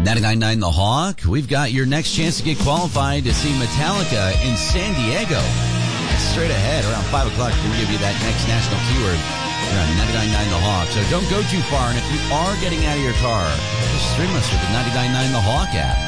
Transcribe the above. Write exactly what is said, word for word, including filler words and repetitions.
ninety-nine point nine The Hawk. We've got your next chance to get qualified to see Metallica in San Diego. Straight ahead, around five o'clock, we'll give you that next national keyword here on ninety-nine point nine The Hawk. So don't go too far, and if you are getting out of your car, just stream us with the ninety-nine point nine The Hawk app.